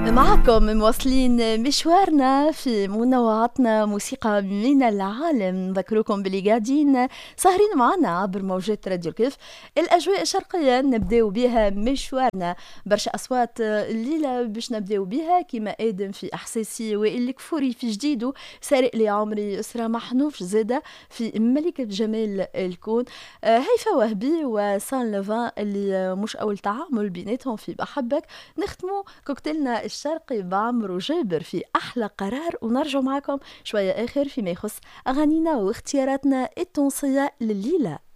معكم مواصلين مشوارنا في منوعاتنا موسيقى من العالم. نذكركم باللي قاعدين سهرين معنا عبر موجات راديو الكيف. الأجواء الشرقية نبداو بها مشوارنا، برشا أصوات الليلة باش نبداو بها كما آدم في أحساسي، وائل الكفوري في جديدو، سارق لي عمري، أسرة محنوف زادة في ملكة جمال الكون، هيفا وهبي وسان لوفان اللي مش أول تعامل بيناتهم في بحبك. نختمو كوكتيلنا الشرقي بعمرو جابر في أحلى قرار، ونرجع معكم شوية آخر فيما يخص أغانينا واختياراتنا التونسية لليلة.